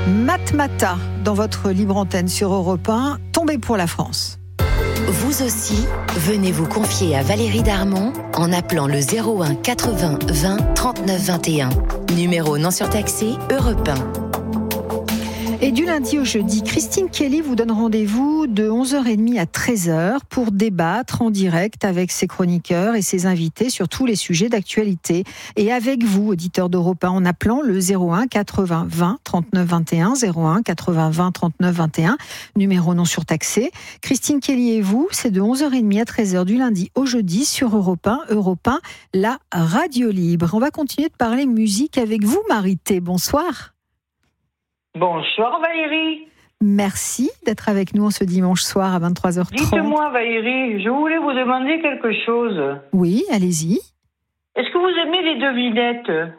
Matmata, dans votre libre antenne sur Europe 1, tombez pour la France. Vous aussi, venez vous confier à Valérie Darmon en appelant le 01 80 20 39 21. Numéro non surtaxé, Europe 1. Et du lundi au jeudi, Christine Kelly vous donne rendez-vous de 11h30 à 13h pour débattre en direct avec ses chroniqueurs et ses invités sur tous les sujets d'actualité. Et avec vous, auditeurs d'Europe 1, en appelant le 01 80 20 39 21, 01 80 20 39 21, numéro non surtaxé. Christine Kelly et vous, c'est de 11h30 à 13h du lundi au jeudi sur Europe 1, la radio libre. On va continuer de parler musique avec vous, Marité. Bonsoir. Bonsoir Valérie. Merci d'être avec nous en ce dimanche soir à 23h30. Dites-moi Valérie, je voulais vous demander quelque chose. Oui, allez-y. Est-ce que vous aimez les devinettes ?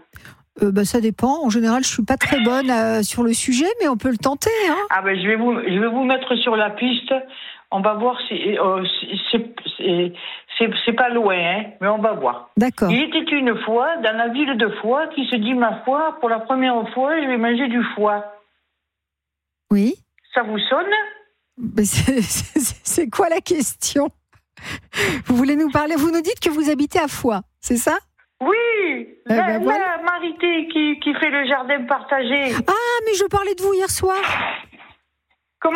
Ça dépend. En général, je suis pas très bonne sur le sujet, mais on peut le tenter. Hein. Ah ben je vais vous mettre sur la piste. On va voir si c'est pas loin, hein, mais on va voir. D'accord. Il était une fois dans la ville de Foix qui se dit ma foi, pour la première fois, je vais manger du foie. Oui. Ça vous sonne ? Mais c'est quoi la question ? Vous voulez nous parler ? Vous nous dites que vous habitez à Foix, c'est ça ? Oui, voilà. La Marité qui fait le jardin partagé. Ah, mais je parlais de vous hier soir. Comment ?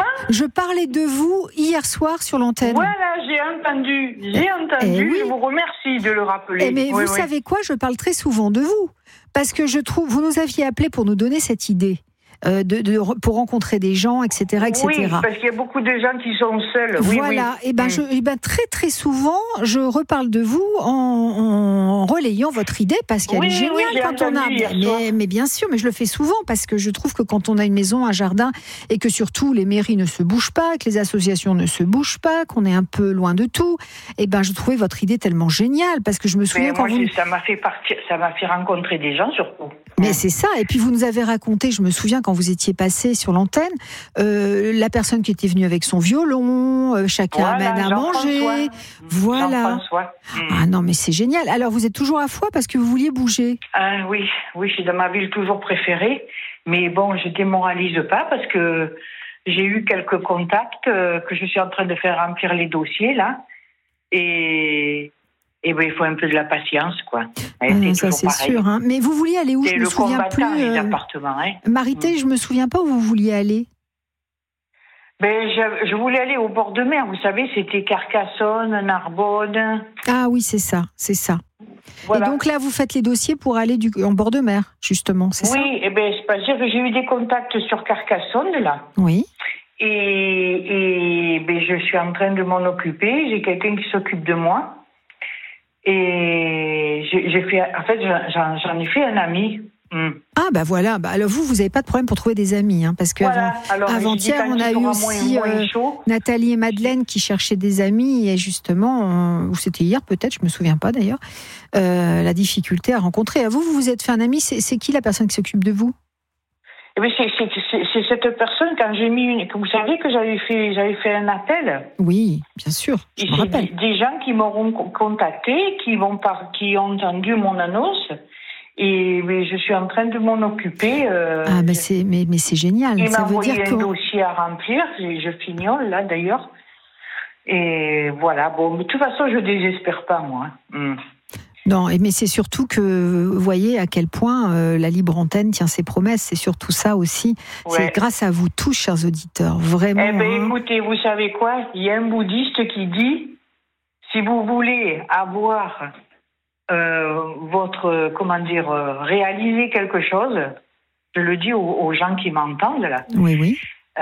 Je parlais de vous hier soir sur l'antenne. Voilà, j'ai entendu. Oui. Je vous remercie de le rappeler. Mais vous savez quoi ? Je parle très souvent de vous. Parce que je trouve, vous nous aviez appelé pour nous donner cette idée. Pour rencontrer des gens, etc., etc. Oui, parce qu'il y a beaucoup de gens qui sont seuls. Voilà. Oui. Et très très souvent, je reparle de vous en relayant votre idée parce qu'elle est géniale quand on a. Mais bien sûr, mais je le fais souvent parce que je trouve que quand on a une maison, un jardin, et que surtout les mairies ne se bougent pas, que les associations ne se bougent pas, qu'on est un peu loin de tout. Je trouvais votre idée tellement géniale parce que je me souviens ça m'a fait rencontrer des gens surtout. Mais c'est ça. Et puis vous nous avez raconté, je me souviens quand vous étiez passé sur l'antenne, la personne qui était venue avec son violon, chacun amène à manger. Voilà. Jean-François. Ah non, mais c'est génial. Alors vous êtes toujours à Foix parce que vous vouliez bouger. Oui, je suis dans ma ville toujours préférée. Mais bon, je démoralise pas parce que j'ai eu quelques contacts que je suis en train de faire remplir les dossiers là. Et il faut un peu de la patience, quoi. Ça, c'est pareil. Sûr. Hein. Mais vous vouliez aller où ? Je me souviens plus. Les appartements. Marité, je me souviens pas où vous vouliez aller. Je voulais aller au bord de mer. Vous savez, c'était Carcassonne, Narbonne. Ah oui, c'est ça. Voilà. Et donc là, vous faites les dossiers pour aller en bord de mer, justement, c'est ça ? Oui, c'est-à-dire que j'ai eu des contacts sur Carcassonne, là. Oui. Et je suis en train de m'en occuper. J'ai quelqu'un qui s'occupe de moi. Et j'en ai fait un ami. Ah voilà, alors vous n'avez pas de problème pour trouver des amis, hein, parce que avant-hier on a eu aussi Nathalie et Madeleine qui cherchaient des amis et justement, ou c'était hier peut-être, je me souviens pas d'ailleurs, la difficulté à rencontrer. À vous vous êtes fait un ami, c'est qui la personne qui s'occupe de vous ? C'est cette personne, quand j'ai mis vous savez que j'avais fait un appel. Oui, bien sûr. Et c'est des gens qui m'auront contacté, qui ont entendu mon annonce. Et je suis en train de m'en occuper. Mais c'est génial. Il ça m'a veut envoyé dire un dossier à remplir. Je fignole là d'ailleurs. Et voilà. Bon, mais de toute façon, je désespère pas moi. Non, mais c'est surtout que vous voyez à quel point la libre antenne tient ses promesses. C'est surtout ça aussi. Ouais. C'est grâce à vous tous, chers auditeurs, vraiment. Écoutez, vous savez quoi ? Il y a un bouddhiste qui dit si vous voulez avoir réaliser quelque chose, je le dis aux gens qui m'entendent là. Oui.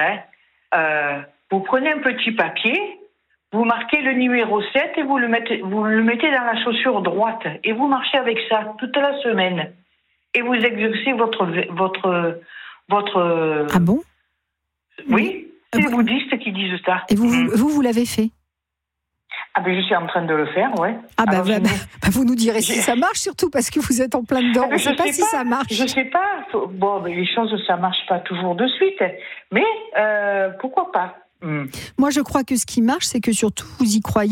Vous prenez un petit papier. Vous marquez le numéro 7 et vous le mettez dans la chaussure droite et vous marchez avec ça toute la semaine et vous exercez votre. Ah bon ? Oui, c'est les bouddhistes qui disent ça. Et vous l'avez fait ? Je suis en train de le faire, ouais. Vous nous direz si ça marche, surtout parce que vous êtes en plein dedans. On ne sait pas si ça marche. Je sais pas. Bon, les choses, ça marche pas toujours de suite, mais pourquoi pas ? Moi, je crois que ce qui marche, c'est que surtout vous y croyez.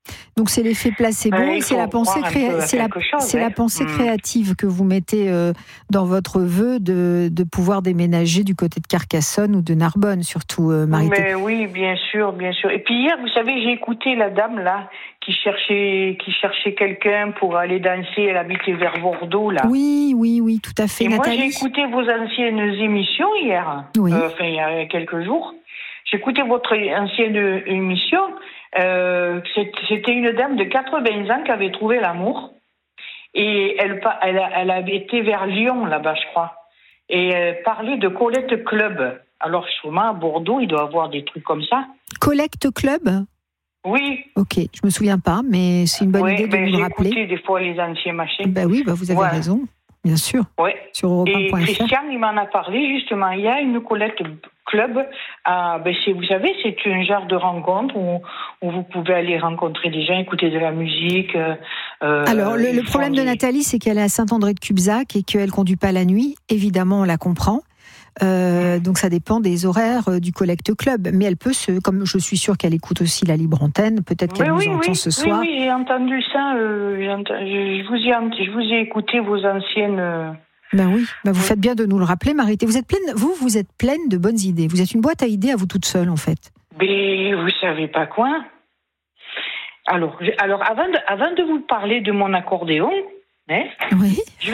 Donc c'est l'effet placebo, c'est la pensée, la pensée créative que vous mettez dans votre vœu de pouvoir déménager du côté de Carcassonne ou de Narbonne, surtout, Marité. Mais oui, bien sûr, bien sûr. Et puis hier, vous savez, j'ai écouté la dame là qui cherchait quelqu'un pour aller danser. Elle habitait vers Bordeaux là. Oui, tout à fait. Et Nathalie. moi, j'ai écouté vos anciennes émissions hier. Oui. Il y a quelques jours. J'ai écouté votre ancienne émission. C'était une dame de 80 ans qui avait trouvé l'amour. Et elle a été vers Lyon, là-bas, je crois. Et elle parlait de Collecte Club. Alors, sûrement, à Bordeaux, il doit y avoir des trucs comme ça. Collecte Club ? Oui. Ok, je me souviens pas, mais c'est une bonne idée de nous le rappeler. J'ai écouté des fois les anciens machins. Oui, vous avez raison, bien sûr. Ouais. Sur Europe.fr. Et Christian, il m'en a parlé, justement. Il y a une Collecte Club. Vous savez, c'est un genre de rencontre où vous pouvez aller rencontrer des gens, écouter de la musique. Alors, le problème de Nathalie, c'est qu'elle est à Saint-André-de-Cubzac et qu'elle ne conduit pas la nuit. Évidemment, on la comprend. Donc ça dépend des horaires du Collecte Club, mais elle peut comme je suis sûre qu'elle écoute aussi la libre antenne, peut-être qu'elle nous entend ce soir. Oui, j'ai entendu ça. Je vous ai écouté vos anciennes. Vous faites bien de nous le rappeler, Marité. Vous êtes pleine de bonnes idées. Vous êtes une boîte à idées à vous toute seule, en fait. Mais vous savez pas quoi. Alors, avant de vous parler de mon accordéon. Oui. Je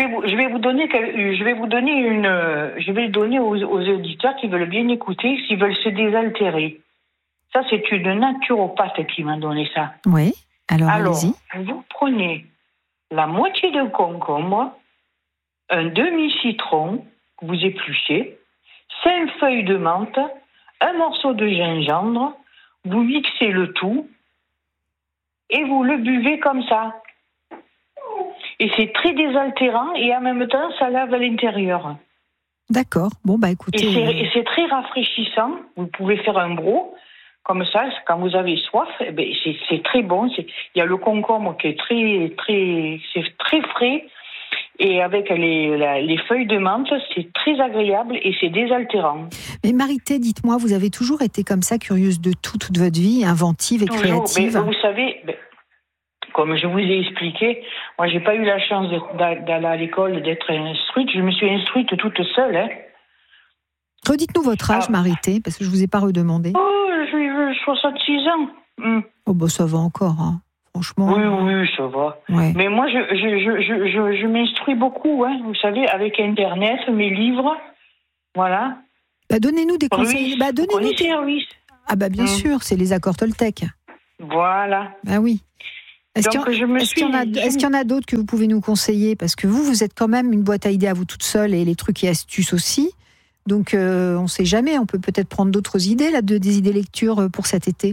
vais donner aux auditeurs qui veulent bien écouter, s'ils veulent se désaltérer. Ça, c'est une naturopathe qui m'a donné ça. Oui. Alors allez-y. Vous prenez la moitié d'un concombre, un demi-citron que vous épluchez, 5 feuilles de menthe, un morceau de gingembre, vous mixez le tout et vous le buvez comme ça. Et c'est très désaltérant et en même temps, ça lave à l'intérieur. D'accord. Écoutez. Et c'est très rafraîchissant. Vous pouvez faire un broc comme ça, quand vous avez soif. C'est très bon. Il y a le concombre qui est c'est très frais. Et avec les feuilles de menthe, c'est très agréable et c'est désaltérant. Mais Marité, dites-moi, vous avez toujours été comme ça, curieuse de tout, toute votre vie, inventive et créative. Mais vous savez... Comme je vous ai expliqué, moi, j'ai pas eu la chance d'aller à l'école, d'être instruite. Je me suis instruite toute seule. Redites-nous votre âge, Marité, parce que je vous ai pas redemandé. J'ai 66 ans. Ça va encore, franchement. Oui, ça va. Ouais. Mais moi, je m'instruis beaucoup, vous savez, avec Internet, mes livres, voilà. Donnez-nous des conseils. Donnez-nous des services. Bien sûr, c'est les accords Toltec. Voilà. Oui. Est-ce qu'il y en a d'autres que vous pouvez nous conseiller ? Parce que vous êtes quand même une boîte à idées à vous toute seule et les trucs et astuces aussi. Donc, on ne sait jamais. On peut peut-être prendre d'autres idées, des idées lecture pour cet été.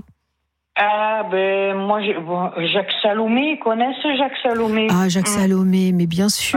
Moi, Jacques Salomé, connaissent Jacques Salomé. Jacques Salomé, mais bien sûr.